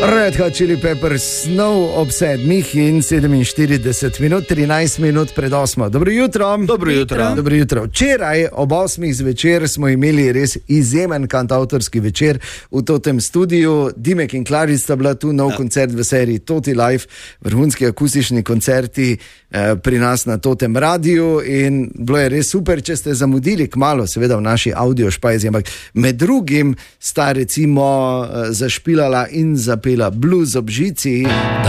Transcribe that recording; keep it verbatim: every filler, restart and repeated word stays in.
Red Hot Chili Peppers, Snow ob sedmih in sedeminštirideset minut, trinajst minut pred osmo. Dobro jutro. Dobro jutro. Dobro jutro. Včeraj ob osmih zvečer smo imeli res izjemen kantavtorski večer v totem studiu. Dimek in Klaric sta bila tu, nov ja. koncert v seriji Toti Live, vrhunski akustični koncerti eh, pri nas na Totem radiju in bilo je res super, če ste zamudili kmalo, seveda v naši audio špajzi, ampak med drugim sta recimo eh, zašpilala in zapela Blues ob žici.